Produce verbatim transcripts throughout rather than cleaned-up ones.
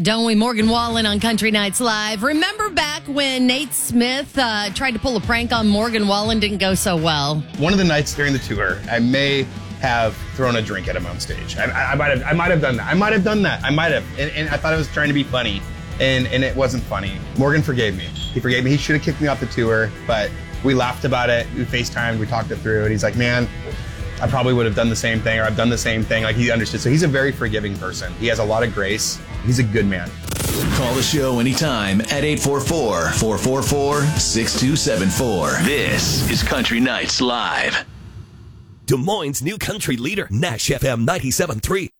don't we? Morgan Wallen on Country Nights Live. Remember back when Nate Smith uh, tried to pull a prank on Morgan Wallen? Didn't go so well. One of the nights during the tour, I may have thrown a drink at him on stage. I, I, I might have I might have done that. I might have done that. I might have. And, and I thought I was trying to be funny, and, and it wasn't funny. Morgan forgave me. He forgave me. He should have kicked me off the tour, but we laughed about it. We FaceTimed. We talked it through. And he's like, man, I probably would have done the same thing, or I've done the same thing. Like, he understood. So he's a very forgiving person. He has a lot of grace. He's a good man. Call the show anytime at eight four four, four four four, six two seven four. This is Country Nights Live. Des Moines' new country leader, Nash F M ninety-seven point three.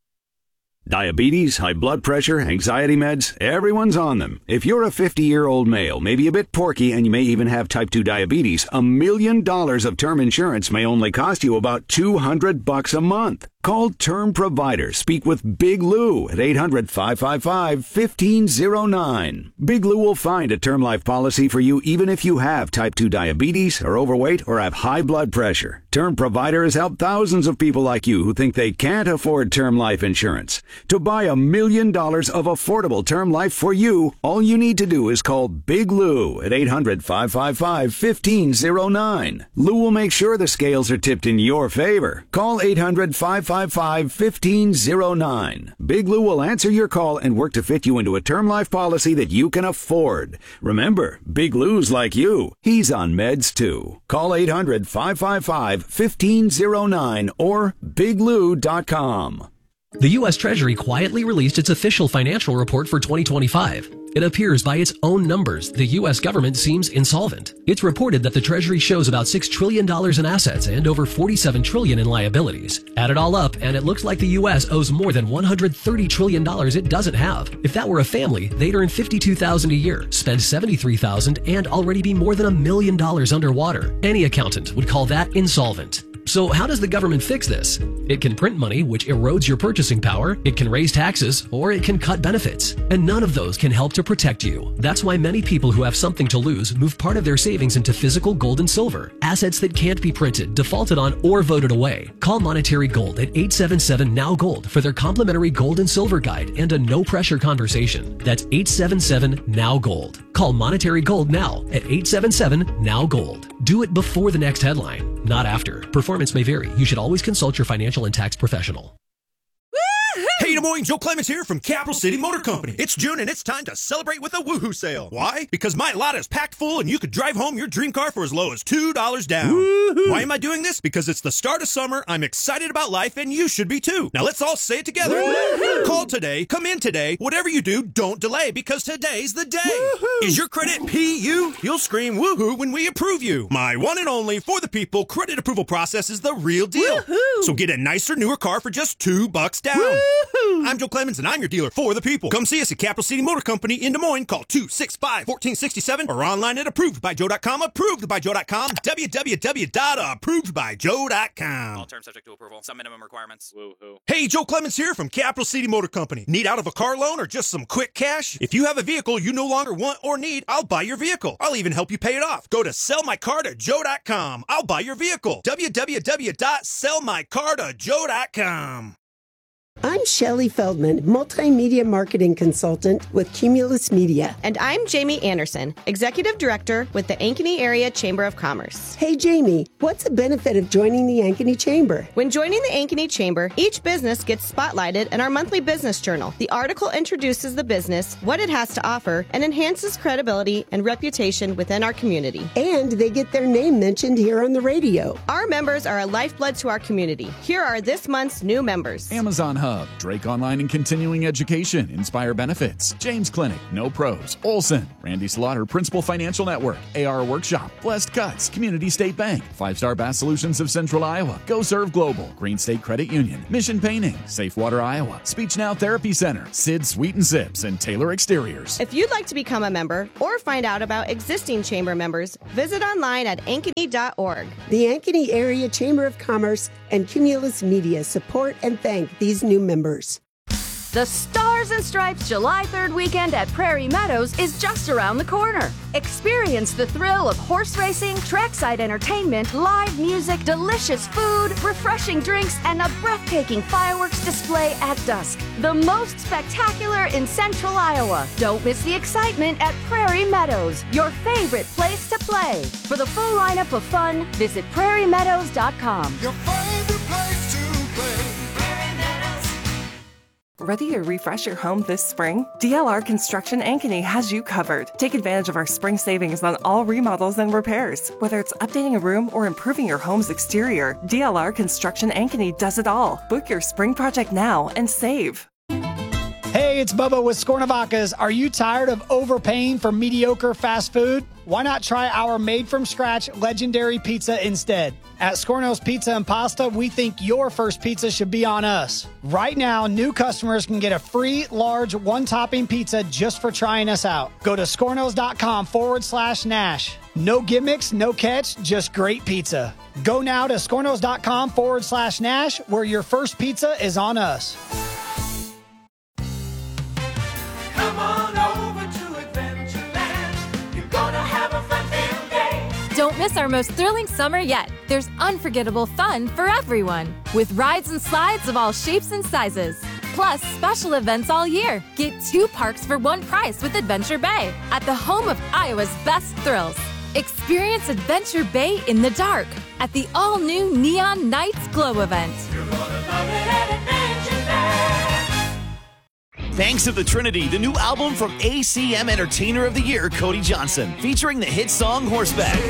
Diabetes, high blood pressure, anxiety meds, everyone's on them. If you're a fifty-year-old male, maybe a bit porky, and you may even have type two diabetes, a million dollars of term insurance may only cost you about two hundred bucks a month. Call Term Provider. Speak with Big Lou at eight hundred, five five five, one five zero nine. Big Lou will find a term life policy for you even if you have type two diabetes, are overweight, or have high blood pressure. Term Provider has helped thousands of people like you who think they can't afford term life insurance. To buy a million dollars of affordable term life for you, all you need to do is call Big Lou at eight hundred, five five five, one five zero nine. Lou will make sure the scales are tipped in your favor. Call eight hundred, five five five, one five zero nine. Big Lou will answer your call and work to fit you into a term life policy that you can afford. Remember, Big Lou's like you. He's on meds too. Call eight hundred, five five five, one five zero nine or big lou dot com. The U S Treasury quietly released its official financial report for twenty twenty-five. It appears by its own numbers, the U S government seems insolvent. It's reported that the Treasury shows about six trillion dollars in assets and over forty-seven trillion dollars in liabilities. Add it all up, and it looks like the U S owes more than one hundred thirty trillion dollars it doesn't have. If that were a family, they'd earn fifty-two thousand dollars a year, spend seventy-three thousand dollars, and already be more than a million dollars underwater. Any accountant would call that insolvent. So how does the government fix this? It can print money, which erodes your purchasing power, it can raise taxes, or it can cut benefits. And none of those can help to protect you. That's why many people who have something to lose move part of their savings into physical gold and silver, assets that can't be printed, defaulted on, or voted away. Call Monetary Gold at eight seven seven, N O W Gold for their complimentary gold and silver guide and a no-pressure conversation. That's eight seven seven, N O W Gold. Call Monetary Gold now at eight seven seven, N O W Gold. Do it before the next headline, not after. Performance may vary. You should always consult your financial and tax professional. Hey, Des Moines, Joe Clements here from Capital City Motor Company. It's June and it's time to celebrate with a woohoo sale. Why? Because my lot is packed full and you could drive home your dream car for as low as two dollars down. Woo-hoo. Why am I doing this? Because it's the start of summer, I'm excited about life, and you should be too. Now let's all say it together. Woo-hoo. Call today, come in today, whatever you do, don't delay, because today's the day. Woo-hoo. Is your credit P U? You'll scream woohoo when we approve you. My one and only, for the people, credit approval process is the real deal. Woo-hoo. So get a nicer, newer car for just two bucks down. Woo-hoo. I'm Joe Clemens, and I'm your dealer for the people. Come see us at Capital City Motor Company in Des Moines. Call two six five, one four six seven or online at approved by joe dot com. approved by joe dot com. w w w dot approved by joe dot com. All terms subject to approval. Some minimum requirements. Woo-hoo. Hey, Joe Clemens here from Capital City Motor Company. Need out of a car loan or just some quick cash? If you have a vehicle you no longer want or need, I'll buy your vehicle. I'll even help you pay it off. Go to sell my car to joe dot com. I'll buy your vehicle. w w w dot sell my car to joe dot com. I'm Shelley Feldman, multimedia marketing consultant with Cumulus Media. And I'm Jamie Anderson, executive director with the Ankeny Area Chamber of Commerce. Hey, Jamie, what's the benefit of joining the Ankeny Chamber? When joining the Ankeny Chamber, each business gets spotlighted in our monthly business journal. The article introduces the business, what it has to offer, and enhances credibility and reputation within our community. And they get their name mentioned here on the radio. Our members are a lifeblood to our community. Here are this month's new members. Amazon Hub, Drake Online and Continuing Education, Inspire Benefits, James Clinic, No Pros, Olson, Randy Slaughter, Principal Financial Network, A R Workshop, Blessed Cuts, Community State Bank, Five Star Bass Solutions of Central Iowa, Go Serve Global, Green State Credit Union, Mission Painting, Safe Water Iowa, Speech Now Therapy Center, Sid Sweet and Sips, and Taylor Exteriors. If you'd like to become a member or find out about existing chamber members, visit online at ankeny dot org. The Ankeny Area Chamber of Commerce and Cumulus Media support and thank these new members. The star Stars and Stripes July third weekend at Prairie Meadows is just around the corner. Experience the thrill of horse racing, trackside entertainment, live music, delicious food, refreshing drinks, and a breathtaking fireworks display at dusk. The most spectacular in central Iowa. Don't miss the excitement at Prairie Meadows, your favorite place to play. For the full lineup of fun, visit prairie meadows dot com. Your favorite place to play. Ready to refresh your home this spring? D L R Construction Ankeny has you covered. Take advantage of our spring savings on all remodels and repairs. Whether it's updating a room or improving your home's exterior, D L R Construction Ankeny does it all. Book your spring project now and save. Hey, it's Bubba with Scornavacas. Are you tired of overpaying for mediocre fast food? Why not try our made-from-scratch legendary pizza instead? At Scorno's Pizza and Pasta, we think your first pizza should be on us. Right now, new customers can get a free, large, one-topping pizza just for trying us out. Go to scornos.com forward slash Nash. No gimmicks, no catch, just great pizza. Go now to scornos.com forward slash Nash, where your first pizza is on us. Come on over to Adventureland. You're gonna have a fun-filled day. Don't miss our most thrilling summer yet. There's unforgettable fun for everyone, with rides and slides of all shapes and sizes. Plus, special events all year. Get two parks for one price with Adventure Bay, at the home of Iowa's best thrills. Experience Adventure Bay in the dark at the all-new Neon Nights Glow event. You're gonna love it at Adventure Bay. Banks of the Trinity, the new album from A C M Entertainer of the Year, Cody Johnson, featuring the hit song Horseback.